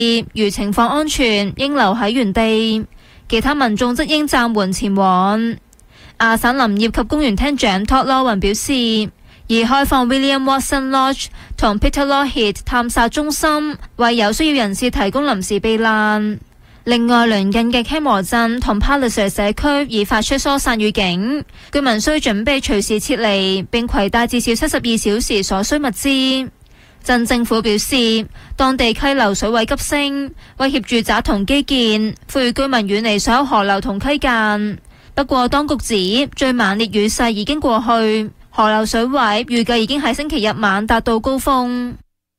如情況安全，應留喺原地，其他民眾則應暫緩前往。亞省林業及公園廳長 Todd Loewen 表示，已開放 William Watson Lodge 同 Peter Lougheed 探索中心，為有需要人士提供臨時避難。另外，鄰近嘅 Kenmore 鎮同 Palliser 社區已發出疏散預警，居民需準備隨時撤離，並攜帶至少72小時所需物資。鎮政府表示，當地溪流水位急升，威脅住宅同基建，呼籲居民遠離所有河流同溪澗。不過，當局指最猛烈雨勢已經過去，河流水位預計已經喺星期日晚達到高峰。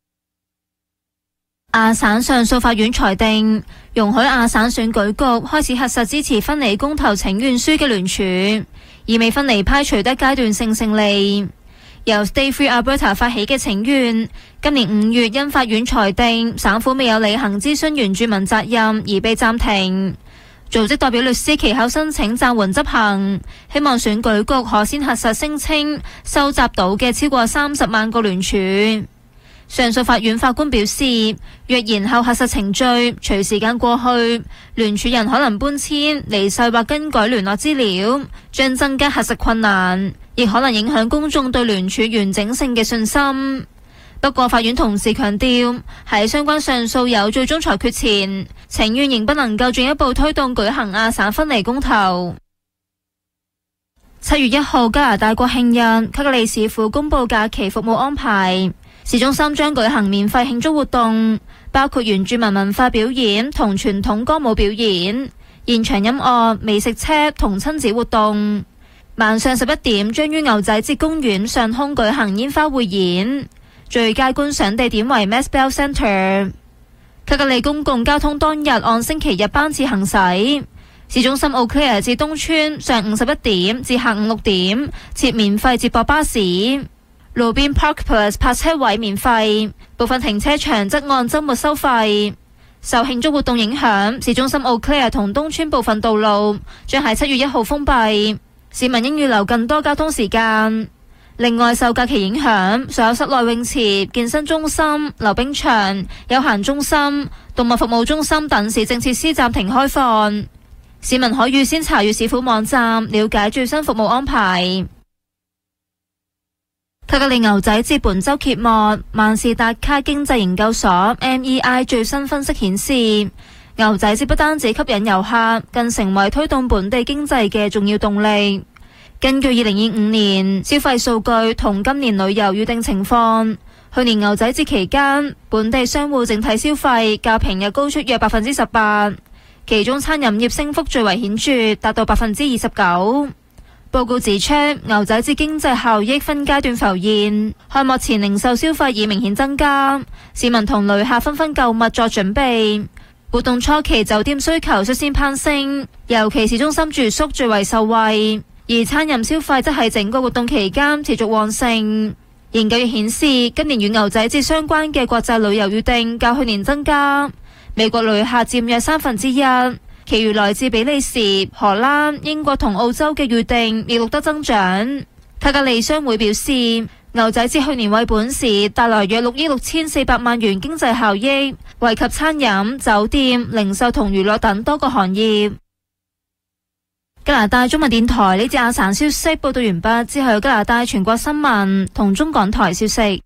亞省上訴法院裁定，容許亞省選舉局開始核實支持分離公投請願書嘅聯署，意味分離派取得階段性勝利。由 Stay Free Alberta 發起嘅請願，今年5月因法院裁定省府未有履行諮詢原住民責任而被暫停。組織代表律師其後申請暫緩執行，希望選舉局可先核實聲稱收集到嘅超過30萬個聯署。上訴法院法官表示，若延後核實程序，隨時間過去，聯署人可能搬遷、離世或更改聯絡資料，將增加核實困難，亦可能影響公眾對聯署完整性嘅信心。不過，法院同時強調，喺相關上訴有最終裁決前，請願仍不能夠進一步推動舉行亞省分離公投。7月1號加拿大國慶日，卡格利市府公布假期服務安排。市中心將舉行免費慶祝活動，包括原住民文化表演同傳統歌舞表演、現場音樂、美食車同親子活動。晚上11點將於牛仔節公園上空舉行煙花匯演，最佳觀賞地點為 Masbell Centre。卡格利公共交通當日按星期日班次行駛，市中心 Eau Claire 至東村上午11點至下午6點設免費接駁巴士。路邊 Park Plus 泊車位免費，部分停車場則按週末收費。受慶祝活動影響，市中心 Eau Claire 同東村部分道路將喺7月1號封閉，市民應預留更多交通時間。另外，受假期影響，所有室內泳池、健身中心、溜冰場、休閒中心、動物服務中心等市政設施暫停開放。市民可預先查閱市府網站，了解最新服務安排。卡格利牛仔節本周揭幕，萬事達卡經濟研究所 MEI 最新分析顯示，牛仔節不單止吸引遊客，更成為推動本地經濟嘅重要動力。根據2025年消費數據同今年旅遊預訂情況，去年牛仔節期間，本地商戶整體消費較平日高出約18%，其中餐飲業升幅最為顯著，達到29%。報告指出，牛仔節經濟效益分階段浮現，開幕前零售消費已明顯增加，市民同旅客紛紛購物作準備。活動初期酒店需求率先攀升，尤其市中心住宿最為受惠，而餐飲消費則喺整個活動期間持續旺盛。研究亦顯示，今年與牛仔節相關嘅國際旅遊預訂較去年增加，美國旅客佔約1/3。其餘來自比利時、荷蘭、英國同澳洲嘅預訂亦錄得增長。卡格利商會表示，牛仔節去年為本市帶來約6億6400萬元經濟效益，惠及餐飲、酒店、零售同娛樂等多個行業。加拿大中文電台呢節亞省消息報道完畢，之後有加拿大全國新聞同中港台消息。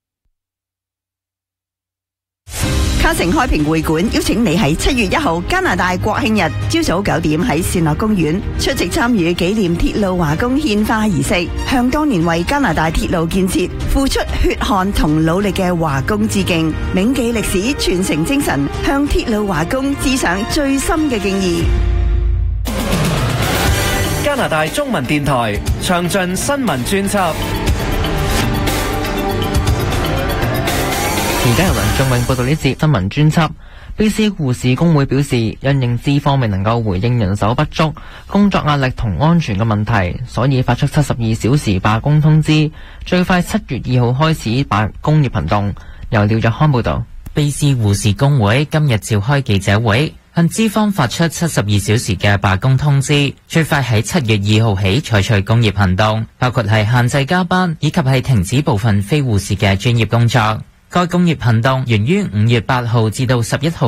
卡城開平會館邀請你喺7月1號加拿大國慶日朝早9點喺善樂公園出席參與紀念鐵路華工獻花儀式，向當年為加拿大鐵路建設付出血汗同努力嘅華工致敬，銘記歷史傳承精神，向鐵路華工致上最深嘅敬意。 加拿大中文電台詳盡新聞專輯。 而家由梁俊永報道呢節新聞專輯。BC 護士工會表示，因應資方未能夠回應人手不足、工作壓力同安全嘅問題，所以發出72小時罷工通知，最快7月2號開始罷工業行動。由廖日康報道。 BC 護士工會今日召開記者會，向資方發出72小時嘅罷工通知，最快喺7月2號起採取工業行動，包括係限制加班以及係停止部分非護士嘅專業工作。 該工業行動源於5月8號至到11號